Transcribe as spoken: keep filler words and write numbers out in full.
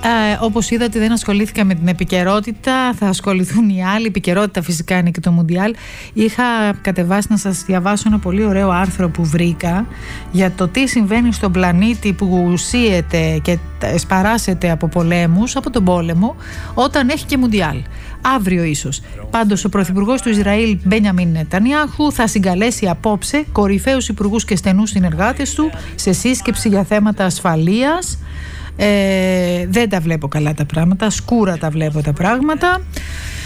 Ε, όπως είδατε, δεν ασχολήθηκα με την επικαιρότητα. Θα ασχοληθούν οι άλλοι. Η επικαιρότητα φυσικά είναι και το Μουντιάλ. Είχα κατεβάσει να σας διαβάσω ένα πολύ ωραίο άρθρο που βρήκα για το τι συμβαίνει στον πλανήτη που σύεται και σπαράσεται από πολέμους, από τον πόλεμο, όταν έχει και Μουντιάλ. Αύριο ίσως. Πάντως ο Πρωθυπουργός του Ισραήλ Μπένιαμιν Νετανιάχου θα συγκαλέσει απόψε κορυφαίους υπουργούς και στενούς συνεργάτες του σε σύσκεψη για θέματα ασφαλείας. Ε, δεν τα βλέπω καλά τα πράγματα, σκούρα τα βλέπω τα πράγματα.